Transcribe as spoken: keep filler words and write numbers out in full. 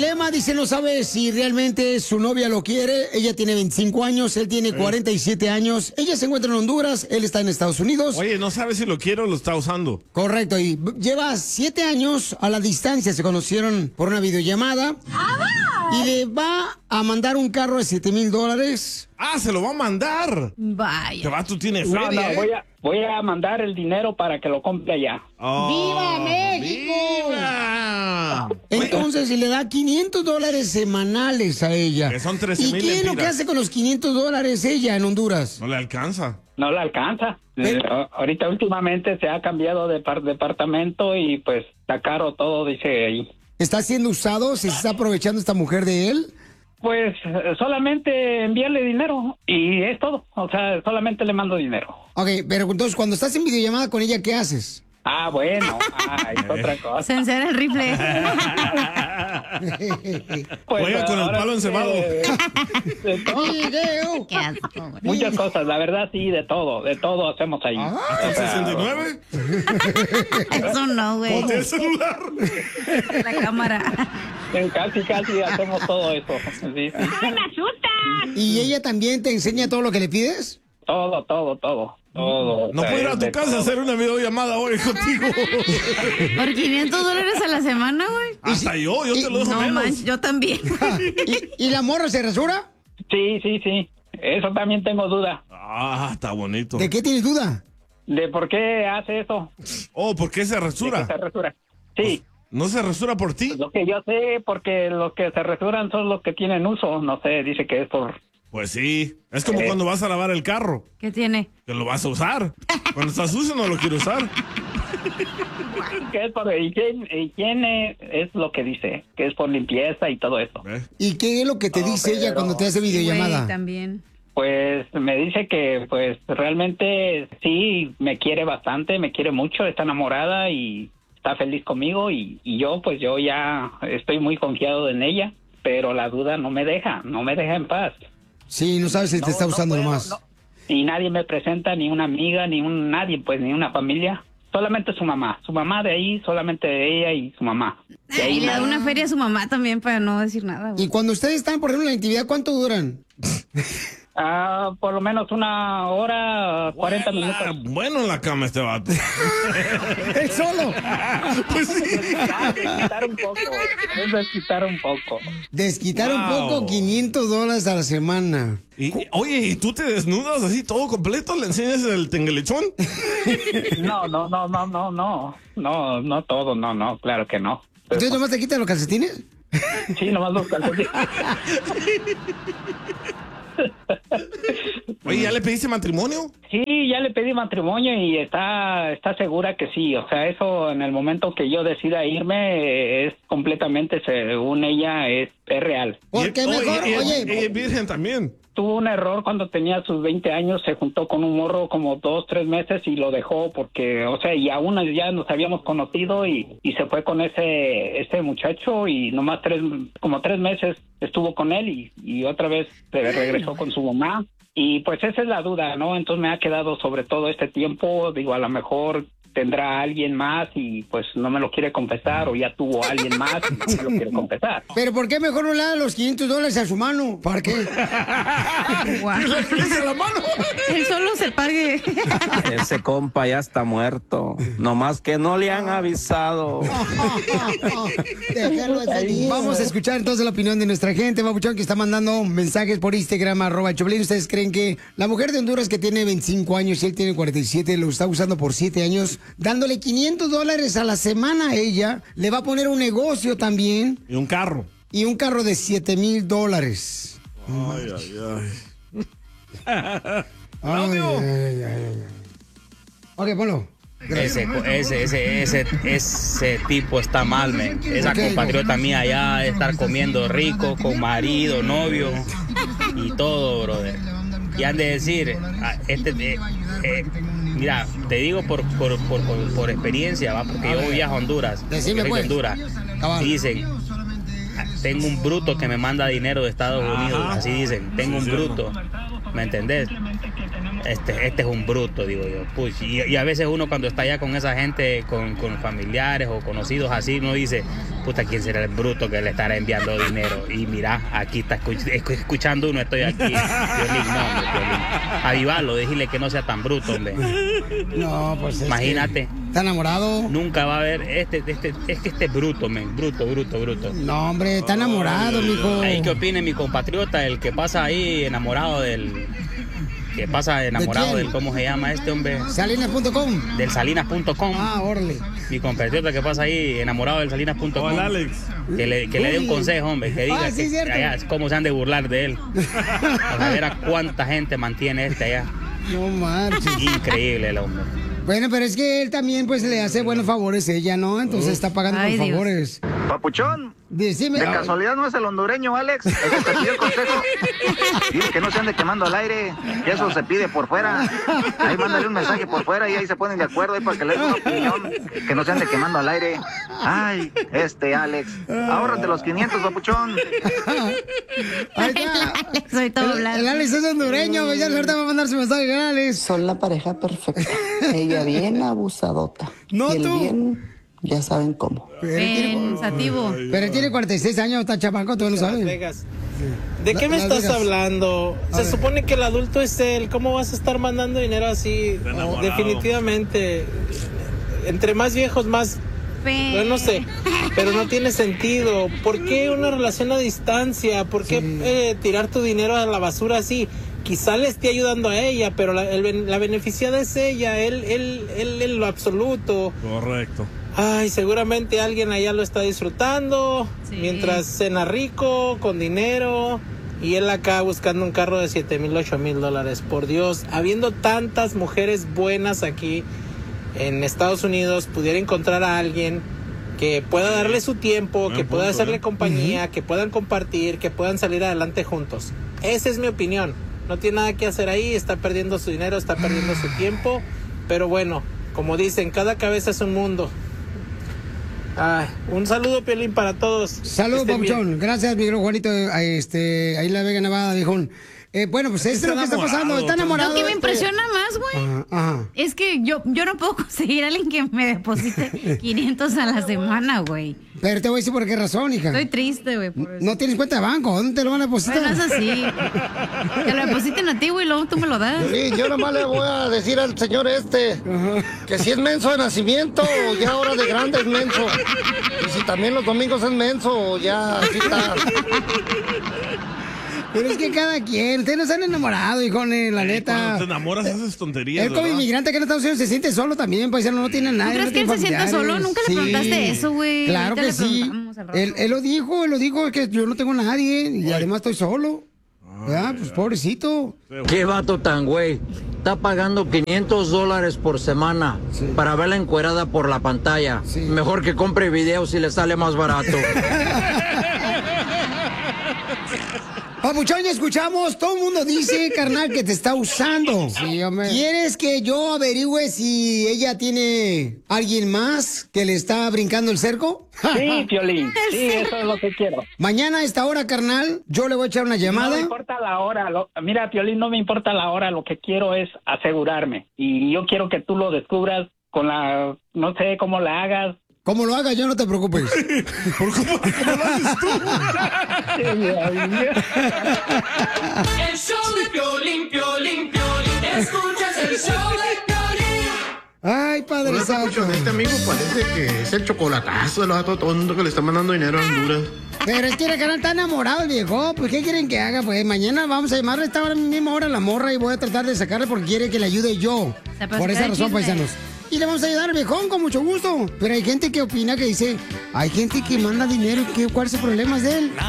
problema, dice, no sabe si realmente su novia lo quiere. Ella tiene veinticinco años, él tiene cuarenta y siete años. Ella se encuentra en Honduras, él está en Estados Unidos. Oye, no sabe si lo quiere o lo está usando. Correcto, y lleva siete años a la distancia. Se conocieron por una videollamada. Y le va a mandar un carro de siete mil dólares. Ah, se lo va a mandar. Vaya. Que va, tú tienes No, feria, no, ¿eh? voy a, voy a mandar el dinero para que lo compre allá. Oh, ¡Viva México! ¡Viva! Entonces, si le da quinientos dólares semanales a ella. Que son trece ¿Y mil qué es lo que lempiras. hace con los quinientos dólares ella en Honduras? No le alcanza. No le alcanza. Pero- Eh, ahorita últimamente se ha cambiado de par- departamento y pues está caro todo, dice ahí. ¿Está siendo usado? ¿Se está aprovechando esta mujer de él? Pues eh, solamente enviarle dinero y es todo. O sea, solamente le mando dinero. Ok, pero entonces cuando estás en videollamada con ella, ¿qué haces? Ah, bueno. Ah, es otra cosa. Se encera el rifle. Pues, Juega con el ahora palo sí encebado. que- de todo. ¡Video! Qué asco, güey. Muchas cosas, la verdad sí, de todo, de todo hacemos ahí. ¿Hasta el O sea, sesenta y nueve? Eso no, güey. Ponte el celular. La cámara. en casi, casi hacemos todo eso. Sí, sí. ¿Y ella también te enseña todo lo que le pides? Todo, todo, todo, todo. No O sea, puedo ir a es tu de casa a todo. hacer una videollamada hoy contigo. Por quinientos dólares a la semana, güey. Hasta yo, yo te lo dejo No menos. manches, yo también. ¿Y, y la morra se rasura? Sí, sí, sí. Eso también tengo duda. Ah, está bonito. ¿De qué tienes duda? ¿De por qué hace eso? Oh, ¿por qué se ¿De qué rasura? se resura? Sí. ¿No se rasura por ti? Lo que yo sé, porque los que se resuran son los que tienen uso. No sé, dice que es por... Pues sí. Es como Eh. cuando vas a lavar el carro, ¿Qué tiene? que lo vas a usar. Cuando está sucio no lo quiero usar. Que es por higiene, higiene, es lo que dice, que es por limpieza y todo eso. ¿Ve? ¿Y qué es lo que te No, dice ella pero- cuando te hace Güey, videollamada? también. Pues me dice que pues realmente sí, me quiere bastante, me quiere mucho, está enamorada y está feliz conmigo y, y yo pues yo ya estoy muy confiado en ella, pero la duda no me deja, no me deja en paz. Sí, no sabes si te No, está no usando puedo, nomás. no. Y nadie me presenta, ni una amiga, ni un nadie, pues ni una familia. Solamente su mamá. Su mamá de ahí, solamente ella y su mamá. De ahí Y le da nada. una feria a su mamá también para no decir nada, Y güey. cuando ustedes están, por ejemplo, en la intimidad, ¿cuánto duran? Ah, por lo menos una hora, cuarenta Buena- minutos. Bueno en la cama este vato. ¡Él solo! Pues sí. Desquitar un poco. Es desquitar un poco. Desquitar un Wow. poco, quinientos dólares a la semana. Y, oye, ¿y tú te desnudas así todo completo? ¿Le enseñas el tengelechón? No, no, no, no, no, no. No, no todo, no, no, claro que no. ¿Entonces nomás te quitan los calcetines? Sí, nomás los calcetines. Oye, ¿ya le pediste matrimonio? Sí, ya le pedí matrimonio y está, está segura que sí. O sea, eso en el momento que yo decida irme eh, es completamente, según ella, es, es real. Porque Y- mejor, y- y- oye, y es virgen también. Tuvo un error cuando tenía sus veinte años, se juntó con un morro como dos, tres meses y lo dejó porque, o sea, y aún ya nos habíamos conocido y, y se fue con ese ese muchacho y nomás tres, como tres meses estuvo con él y, y otra vez se regresó con su mamá. Y pues esa es la duda, ¿no? Entonces me ha quedado sobre todo este tiempo, digo, a lo mejor tendrá a alguien más y pues no me lo quiere confesar o ya tuvo a alguien más y no me lo quiere confesar. ¿pero por qué mejor no le da los quinientos dólares a su mano? ¿Para qué? Guau. ¡Dice la mano! Él solo se pague. Ese compa ya está muerto. Nomás que no le han avisado. Déjalo así. Vamos a escuchar entonces la opinión de nuestra gente, Papuchón, que está mandando mensajes por Instagram, arroba Choplin. ¿Ustedes creen que la mujer de Honduras que tiene veinticinco años y él tiene cuarenta y siete, lo está usando por siete años, dándole quinientos dólares a la semana a ella, le va a poner un negocio también Y un carro. y un carro de siete mil dólares? Ay, ay, ay. Ay, ay, ay, ay, ay. Ok, ponlo. Ese, ese, ese, ese, ese tipo está mal, men. Esa Ok. compatriota mía ya de estar comiendo rico, con marido, novio y todo, brother. Y han de decir, ah, este, eh, eh, mira, te digo por, por, por, por, por experiencia, ¿va? Porque yo viajo a Honduras. Decime, porque soy de pues. Honduras. Cabal. Dicen, ah, tengo un bruto que me manda dinero de Estados Unidos. Así dicen, tengo un bruto. ¿Me entendés? este, este es un bruto, digo yo. Pues, y, y a veces uno cuando está allá con esa gente, con, con familiares o conocidos así, uno dice, puta, ¿quién será el bruto que le estará enviando dinero? Y mira, aquí está escuch escuchando uno, estoy aquí. Piolín, no, hombre, Piolín. Avivalo, decirle que no sea tan bruto, hombre. No, pues imagínate. ¿Está enamorado? Nunca va a haber, este, este, es que este es bruto, men, bruto, bruto, bruto. No, hombre, está enamorado, mijo. Ahí que opine mi compatriota, el que pasa ahí enamorado del... Que pasa enamorado ¿De del, ¿cómo se llama este hombre? Salinas punto com. Del Salinas punto com. Ah, órale. Mi compatriota que pasa ahí enamorado del Salinas punto com. Hola, Alex. Que le, que le dé un consejo, hombre, que diga Ah, sí, que cierto. allá, cómo se han de burlar de él. A ver a cuánta gente mantiene este allá. No marches. Increíble el hombre. Bueno, pero es que él también pues le hace buenos favores a ella, ¿no? Entonces está pagando Ay, por Dios. favores. Papuchón, Decime. de casualidad no es el hondureño, Alex, el que te pidió el consejo. Dile que no se ande quemando al aire, que eso se pide por fuera. Ahí mándale un mensaje por fuera y ahí se ponen de acuerdo ahí para que le den una opinión, que no se ande quemando al aire. Ay, este Alex, ahórrate los quinientos, papuchón. Ahí está. Soy todo El, blanco. el Alex es hondureño, ya ahorita va a mandar su mensaje, ¿eh, Alex? Son la pareja perfecta. Ella bien abusadota. No, y él tú. bien, ya saben cómo. Pero él tiene, Pensativo. pero él tiene cuarenta y seis años, está chapanco, tú no Las sabes. Vegas. ¿De La- qué me Las estás Vegas. hablando? A Se ver. supone que el adulto es él. ¿Cómo vas a estar mandando dinero así? No, enamorado. definitivamente. Entre más viejos, más... Pe- Yo no sé, pero no tiene sentido. ¿Por qué una relación a distancia? ¿Por qué eh, tirar tu dinero a la basura así? Quizá le esté ayudando a ella, pero la, el ben- la beneficiada es ella, él, él, él en lo absoluto. Correcto. Ay, seguramente alguien allá lo está disfrutando, Sí. mientras cena rico, con dinero, y él acá buscando un carro de siete mil, ocho mil dólares. Por Dios, habiendo tantas mujeres buenas aquí en Estados Unidos, pudiera encontrar a alguien que pueda darle su tiempo, Buen que pueda punto, hacerle ¿eh? compañía, que puedan compartir, que puedan salir adelante juntos. Esa es mi opinión. No tiene nada que hacer ahí, está perdiendo su dinero, está perdiendo su tiempo, pero bueno, como dicen, cada cabeza es un mundo. Ay, un saludo, Piolín, para todos. Saludos, Estén bien. Papuchón. Gracias, mi querido Juanito. Ahí, este, ahí en la Vega Nevada, viejón. Eh, bueno, pues esto es lo que está pasando. Está enamorado. Lo que me este- impresiona más, güey, Ajá, ajá. es que yo, yo no puedo conseguir a alguien que me deposite quinientos a la semana, güey. Pero te voy a decir por qué razón, hija. Estoy triste, güey, por eso. No tienes cuenta de banco. ¿Dónde te lo van a depositar? Bueno, es así. Que lo depositen a ti, güey, luego tú me lo das. Sí, yo nomás le voy a decir al señor este que si es menso de nacimiento, ya ahora de grande es menso. Y si también los domingos es menso, ya así está. Pero es que cada quien, ustedes no se han enamorado, hijone, la Eh, neta. Cuando te enamoras haces tonterías, Él como ¿verdad? inmigrante que en Estados Unidos se siente solo también, paisano, no tiene a nadie. crees no que él tiene se siente familiares. solo? Nunca le preguntaste eso, güey. Claro Ahorita que le sí. preguntamos al rato. Él, él lo dijo, él lo dijo, que yo no tengo a nadie y además estoy solo. ¿Verdad? Pues pobrecito. ¿Qué vato tan güey? Está pagando quinientos dólares por semana para verla encuerada por la pantalla. Sí. Mejor que compre videos y le sale más barato. Papuchón, ya escuchamos, todo el mundo dice, carnal, que te está usando. Sí, hombre. ¿Quieres que yo averigüe si ella tiene alguien más que le está brincando el cerco? Sí, Piolín, sí, eso es lo que quiero. Mañana a esta hora, carnal, yo le voy a echar una No llamada. me importa la hora, lo- mira, Piolín, no me importa la hora, lo que quiero es asegurarme. Y yo quiero que tú lo descubras con la, no sé cómo la hagas. Como lo haga yo, no te preocupes. ¿Por cómo, cómo lo haces tú? El show de Piolín, Piolín, Piolín. Escuchas el show de Piolín. Ay, Padre Hola, Santo. Papuchón, este amigo parece que es el chocolatazo del vato tonto que le está mandando dinero a Honduras. Pero es que el canal está enamorado, el viejo. Pues, ¿qué quieren que haga? Pues mañana vamos a llamarle a esta hora, misma hora a la morra y voy a tratar de sacarle porque quiere que le ayude yo. sea, para Por esa sacar el razón, chisme. paisanos. Y le vamos a ayudar al viejón con mucho gusto. Pero hay gente que opina que dice, hay gente que manda dinero y que, ¿cuál es el problema de él?